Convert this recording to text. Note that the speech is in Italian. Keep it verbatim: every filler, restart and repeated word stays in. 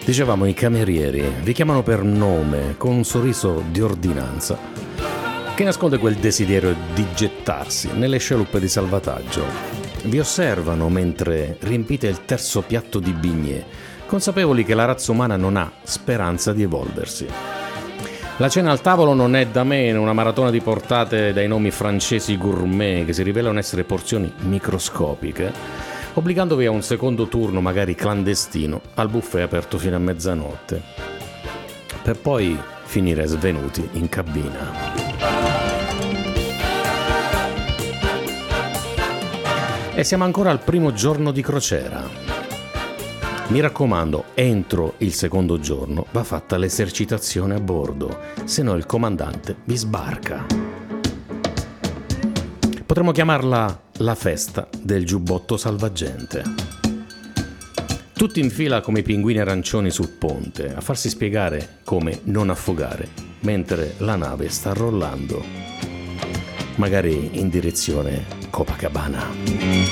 Dicevamo, i camerieri vi chiamano per nome con un sorriso di ordinanza che nasconde quel desiderio di gettarsi nelle scialuppe di salvataggio. Vi osservano mentre riempite il terzo piatto di bignè, consapevoli che la razza umana non ha speranza di evolversi. La cena al tavolo non è da meno una maratona di portate dai nomi francesi gourmet che si rivelano essere porzioni microscopiche, obbligandovi a un secondo turno magari clandestino al buffet aperto fino a mezzanotte, per poi finire svenuti in cabina. E siamo ancora al primo giorno di crociera. Mi raccomando, entro il secondo giorno va fatta l'esercitazione a bordo, se no il comandante vi sbarca. Potremmo chiamarla la festa del giubbotto salvagente. Tutti in fila come i pinguini arancioni sul ponte, a farsi spiegare come non affogare, mentre la nave sta rollando, magari in direzione Copacabana.